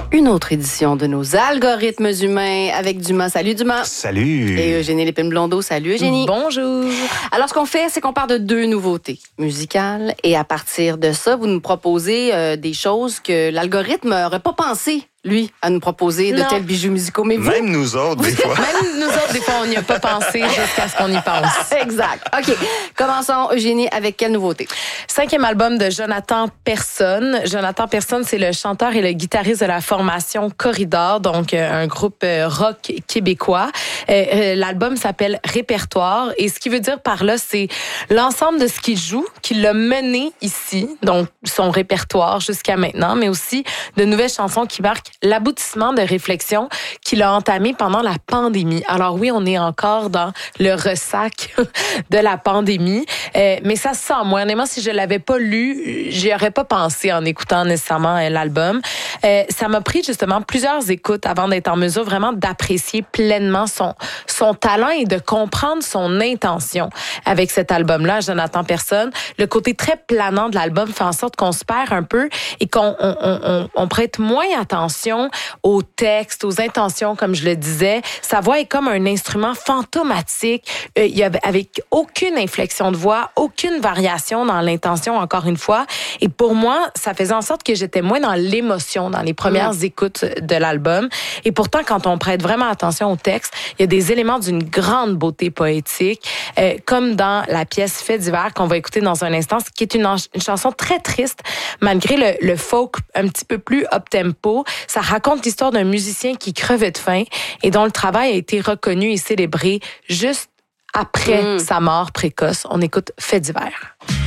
Une autre édition de nos algorithmes humains avec Dumas. Salut Dumas. Salut. Et Eugénie Lépine-Blondeau. Salut Eugénie. Bonjour. Alors, ce qu'on fait, c'est qu'on parle de 2 nouveautés musicales et à partir de ça, vous nous proposez des choses que l'algorithme n'aurait pas pensé, lui, à nous proposer de tels bijoux musicaux. Mais vous... Même nous autres, des fois. Même nous autres, des fois, on n'y a pas pensé jusqu'à ce qu'on y pense. Exact. OK. Commençons, Eugénie, avec quelle nouveauté? 5e album de Jonathan Personne. Jonathan Personne, c'est le chanteur et le guitariste de la formation Corridor, donc un groupe rock québécois. L'album s'appelle Répertoire et ce qui veut dire par là, c'est l'ensemble de ce qu'il joue, qu'il a mené ici, donc son répertoire jusqu'à maintenant, mais aussi de nouvelles chansons qui marquent l'aboutissement de réflexion qu'il a entamé pendant la pandémie. Alors oui, on est encore dans le ressac de la pandémie, mais ça se sent. Moi, honnêtement, si je l'avais pas lu, j'y aurais pas pensé en écoutant nécessairement l'album. Ça m'a pris justement plusieurs écoutes avant d'être en mesure vraiment d'apprécier pleinement son talent et de comprendre son intention avec cet album-là, Jonathan Personne. Le côté très planant de l'album fait en sorte qu'on se perd un peu et qu'on prête moins attention aux textes, aux intentions, comme je le disais. Sa voix est comme un instrument fantomatique. Il y a avec aucune inflexion de voix, aucune variation dans l'intention, encore une fois. Et pour moi, ça faisait en sorte que j'étais moins dans l'émotion dans les premières écoutes de l'album. Et pourtant, quand on prête vraiment attention au texte, il y a des éléments d'une grande beauté poétique, comme dans la pièce Fait d'hiver qu'on va écouter dans un instant, qui est une chanson très triste, malgré le folk un petit peu plus up-tempo. Ça raconte l'histoire d'un musicien qui crevait de faim et dont le travail a été reconnu et célébré juste après sa mort précoce. On écoute Fait d'hiver.